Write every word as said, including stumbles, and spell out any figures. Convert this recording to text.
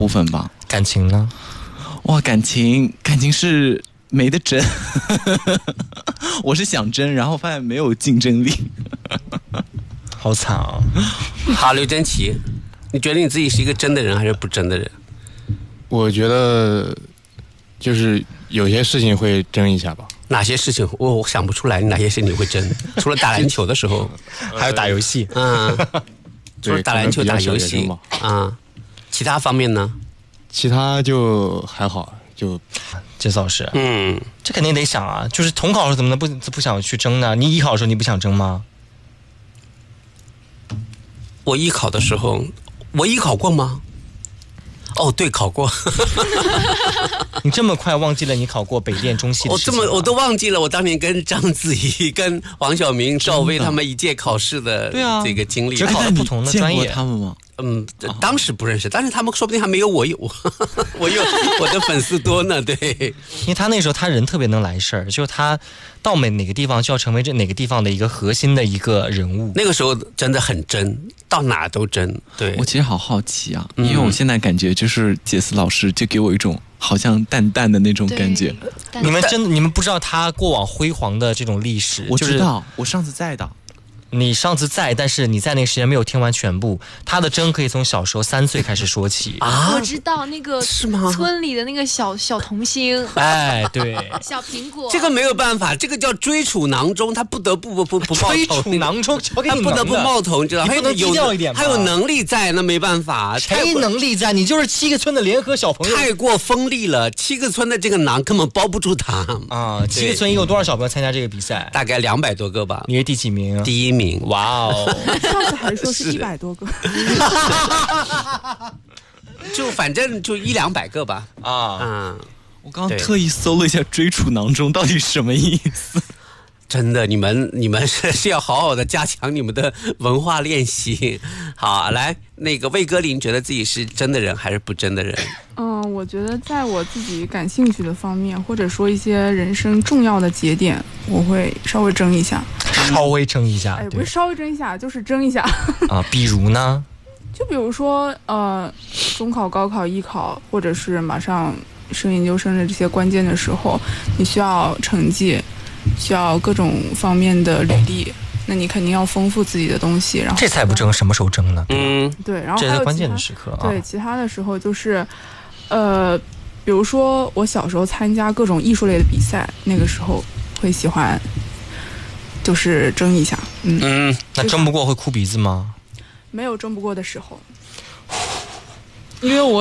部分吧。 感情呢？ 哇，感情感情是没得争，我是想争，然后发现没有竞争力， 好惨啊！ 好，刘真奇，你觉得你自己是一个真的人还是不真的人？ 我觉得就是有些事情会争一下吧。 哪些事情我我想不出来，哪些事情你会争？除了打篮球的时候， 还有打游戏， 嗯，除了打篮球、打游戏啊，其他方面呢？ 其他就还好，就这倒是， 嗯， 这肯定得想啊。就是统考的时候怎么能不不想去争呢？你艺考的时候你不想争吗？ 我艺考的时候，我艺考过吗？哦，对，考过。 你这么快忘记了你考过北电中戏的事情？ 我这么我都忘记了，我当年跟章子怡、跟黄晓明、赵薇他们一届考试的这个经历。 只考了不同的专业， 他们吗？ 嗯，当时不认识，但是他们说不定还没有我有，我有我的粉丝多呢。对， 因为他那时候他人特别能来事儿，就是他到每哪个地方就要成为这哪个地方的一个核心的一个人物。 那个时候真的很真，到哪都真。对， 我其实好好奇啊，因为我现在感觉就是杰斯老师就给我一种好像淡淡的那种感觉。 你们真的你们不知道他过往辉煌的这种历史？ 我知道，我上次在的。 你上次在，但是你在那个时间没有听完全部。他的真可以从小时候三岁开始说起啊！ 我知道那个是吗？ 村里的那个小小童星， 哎，对， 小苹果， 这个没有办法，这个叫追楚囊中，他不得不不不不冒头， 追楚囊中， 他不得不冒头，你知道？ 你不能低调一点吗？ 还有能力在，那没办法。 谁能力在？你就是七个村的联合小朋友， 太过锋利了。七个村的这个囊根本包不住他啊！七个村一共有多少小朋友参加这个比赛？ 大概两百多个吧。 你是第几名？ 第一名。 哇哦！ 上次还说是一百多个， 就反正就一两百个吧。 啊， 嗯， 我刚刚特意搜了一下“追楚囊中”到底什么意思。 真的，你们你们是是要好好的加强你们的文化练习。好，来，那个魏歌林觉得自己是真的人还是不真的人？ 嗯，我觉得在我自己感兴趣的方面，或者说一些人生重要的节点，我会稍微争一下。 稍微争一下， 哎，不是稍微争一下，就是争一下啊。比如呢？ 就比如说，呃，中考、高考、艺考，或者是马上升研究生的这些关键的时候，你需要成绩，需要各种方面的履历，那你肯定要丰富自己的东西。然后这才不争，什么时候争呢？ 嗯， 对，然后还有这是关键的时刻啊。 对，其他的时候就是，呃，比如说我小时候参加各种艺术类的比赛，那个时候会喜欢。就是争一下，嗯嗯， 那争不过会哭鼻子吗？ 没有争不过的时候，因为我